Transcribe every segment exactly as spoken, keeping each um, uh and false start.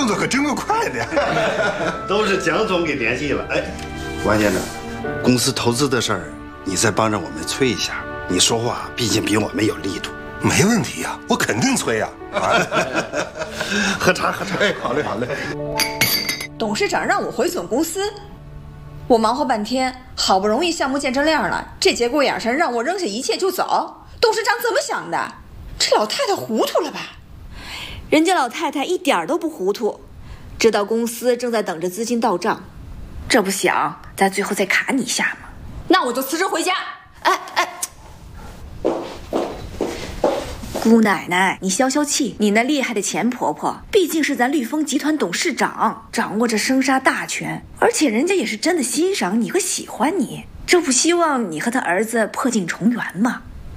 动作可真够快的呀！ 都是蒋总给联系了。哎，王先生，公司投资的事儿，你再帮着我们催一下。你说话毕竟比我们有力度。 没问题呀，我肯定催呀。 喝茶喝茶。 哎，好嘞好嘞。 董事长让我回总公司，我忙活半天，好不容易项目见着亮了，这节骨眼上让我扔下一切就走，董事长怎么想的？这老太太糊涂了吧？ 人家老太太一点都不糊涂，知道公司正在等着资金到账，这不想在最后再卡你一下吗？ 那我就辞职回家。 哎哎，姑奶奶，你消消气，你那厉害的钱婆婆毕竟是咱绿丰集团董事长，掌握着生杀大权，而且人家也是真的欣赏你和喜欢你，这不希望你和他儿子破镜重圆吗？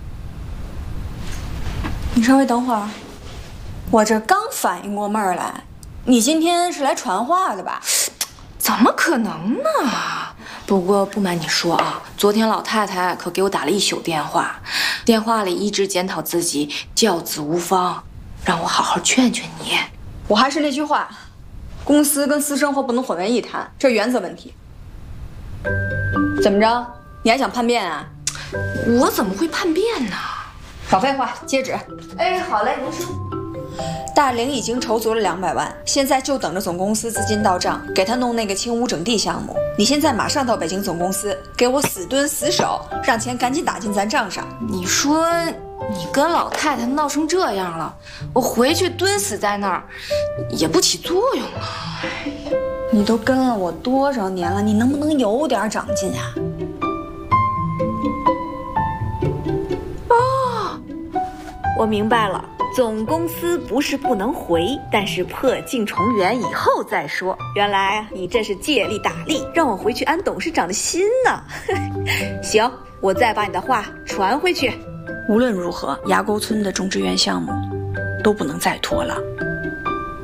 你稍微等会儿，我这刚反应过味儿来，你今天是来传话的吧？ 怎么可能呢？不过不瞒你说啊，昨天老太太可给我打了一宿电话，电话里一直检讨自己教子无方，让我好好劝劝你。 我还是那句话，公司跟私生活不能混为一谈，这原则问题。怎么着？你还想叛变啊？ 我怎么会叛变呢？ 少废话，接旨。 哎，好嘞，您说。 大玲已经筹足了两百万，现在就等着总公司资金到账，给他弄那个清污整地项目。你现在马上到北京总公司，给我死蹲死守，让钱赶紧打进咱账上。 你说你跟老太太闹成这样了，我回去蹲死在那儿也不起作用啊。 你都跟了我多少年了，你能不能有点长进啊？ 哦，我明白了。总公司不是不能回，但是破镜重圆以后再说。原来你这是借力打力，让我回去安董事长的心呢。行，我再把你的话传回去。 无论如何，崖沟村的种植园项目都不能再拖了。